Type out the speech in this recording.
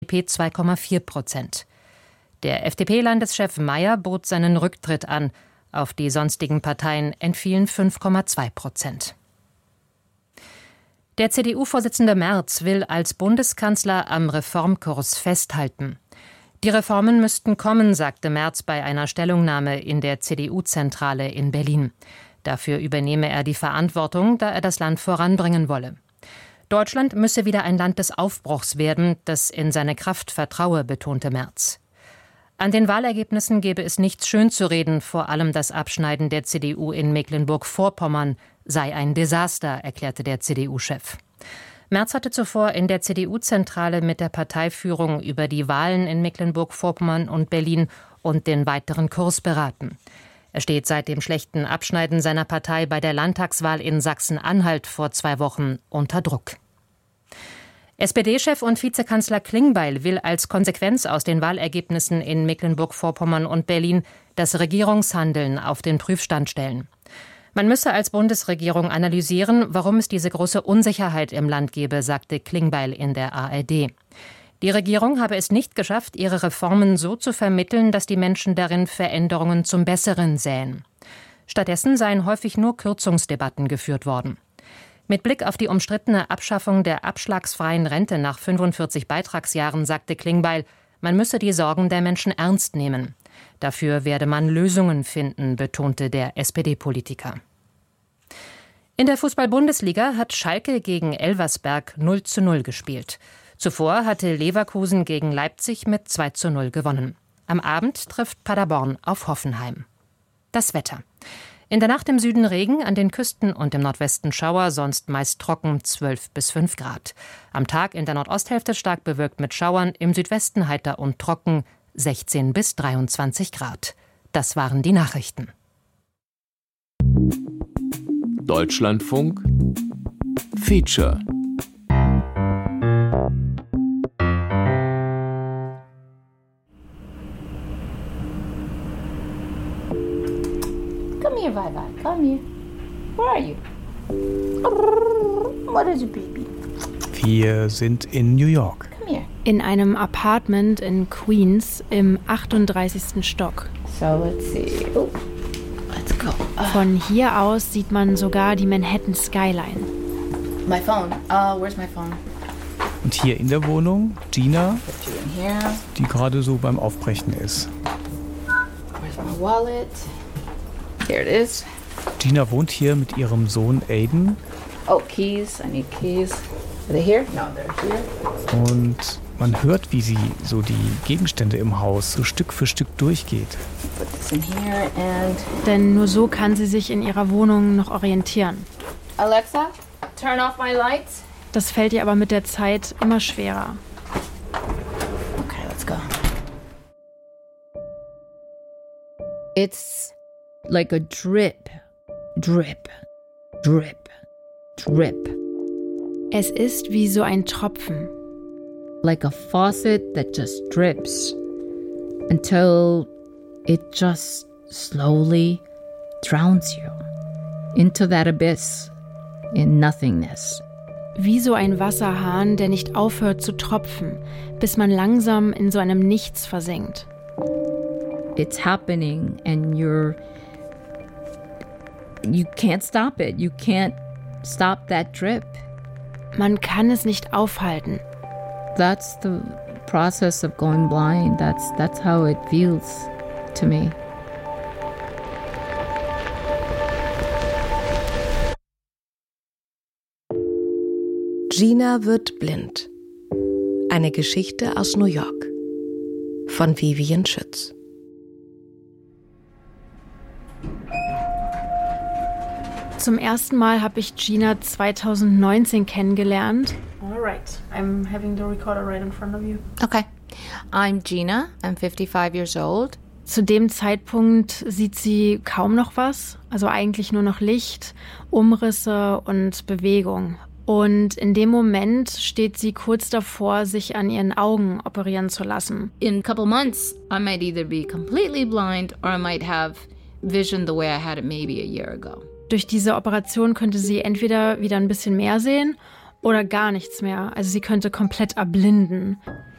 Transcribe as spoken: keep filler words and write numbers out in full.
P zwei Komma vier Prozent. Der F D P-Landeschef Mayer bot seinen Rücktritt an. Auf die sonstigen Parteien entfielen fünf Komma zwei Prozent. Der C D U-Vorsitzende Merz will als Bundeskanzler am Reformkurs festhalten. Die Reformen müssten kommen, sagte Merz bei einer Stellungnahme in der C D U-Zentrale in Berlin. Dafür übernehme er die Verantwortung, da er das Land voranbringen wolle. Deutschland müsse wieder ein Land des Aufbruchs werden, das in seine Kraft vertraue, betonte Merz. An den Wahlergebnissen gebe es nichts schönzureden, vor allem das Abschneiden der C D U in Mecklenburg-Vorpommern sei ein Desaster, erklärte der C D U-Chef. Merz hatte zuvor in der C D U-Zentrale mit der Parteiführung über die Wahlen in Mecklenburg-Vorpommern und Berlin und den weiteren Kurs beraten. Er steht seit dem schlechten Abschneiden seiner Partei bei der Landtagswahl in Sachsen-Anhalt vor zwei Wochen unter Druck. S P D-Chef und Vizekanzler Klingbeil will als Konsequenz aus den Wahlergebnissen in Mecklenburg-Vorpommern und Berlin das Regierungshandeln auf den Prüfstand stellen. Man müsse als Bundesregierung analysieren, warum es diese große Unsicherheit im Land gebe, sagte Klingbeil in der A R D. Die Regierung habe es nicht geschafft, ihre Reformen so zu vermitteln, dass die Menschen darin Veränderungen zum Besseren sähen. Stattdessen seien häufig nur Kürzungsdebatten geführt worden. Mit Blick auf die umstrittene Abschaffung der abschlagsfreien Rente nach fünfundvierzig Beitragsjahren sagte Klingbeil, man müsse die Sorgen der Menschen ernst nehmen. Dafür werde man Lösungen finden, betonte der S P D-Politiker. In der Fußball-Bundesliga hat Schalke gegen Elversberg null zu null gespielt. Zuvor hatte Leverkusen gegen Leipzig mit zwei zu null gewonnen. Am Abend trifft Paderborn auf Hoffenheim. Das Wetter. In der Nacht im Süden Regen, an den Küsten und im Nordwesten Schauer, sonst meist trocken zwölf bis fünf Grad. Am Tag in der Nordosthälfte stark bewölkt mit Schauern, im Südwesten heiter und trocken sechzehn bis dreiundzwanzig Grad. Das waren die Nachrichten. Deutschlandfunk Feature. Come here, Vivi. Come here. Where are you? What is it, baby? Wir sind in New York. Come here. In einem Apartment in Queens im achtunddreißigsten Stock. So let's see. Oh, let's go. Uh, Von hier aus sieht man sogar die Manhattan Skyline. my phone. Uh, where's my phone? Und hier in der Wohnung Gina, Put you in here. die gerade so beim Aufbrechen ist. Where's my wallet? Here it is. Gina wohnt hier mit ihrem Sohn Aiden. Oh, keys. I need keys. Are they here? No, they're here. Und man hört, wie sie so die Gegenstände im Haus so Stück für Stück durchgeht. Put this in here and Denn nur so kann sie sich in ihrer Wohnung noch orientieren. Alexa, turn off my lights. Das fällt ihr aber mit der Zeit immer schwerer. Okay, let's go. It's like a drip, drip, drip, drip. Es ist wie so ein Tropfen. Like a faucet that just drips until it just slowly drowns you into that abyss in nothingness. Wie so ein Wasserhahn, der nicht aufhört zu tropfen, bis man langsam in so einem Nichts versinkt. It's happening and you're you can't stop it. You can't stop that drip. Man kann es nicht aufhalten. That's the process of going blind. That's that's how it feels to me. Gina wird blind. Eine Geschichte aus New York von Vivian Schütz. Zum ersten Mal habe ich Gina zweitausendneunzehn kennengelernt. Alright, I'm having the recorder right in front of you. Okay. I'm Gina. I'm fifty-five years old. Zu dem Zeitpunkt sieht sie kaum noch was, also eigentlich nur noch Licht, Umrisse und Bewegung. Und in dem Moment steht sie kurz davor, sich an ihren Augen operieren zu lassen. In a couple months, I might either be completely blind or I might have vision the way I had it maybe a year ago. Durch diese Operation könnte sie entweder wieder ein bisschen mehr sehen oder gar nichts mehr. Also sie könnte komplett erblinden.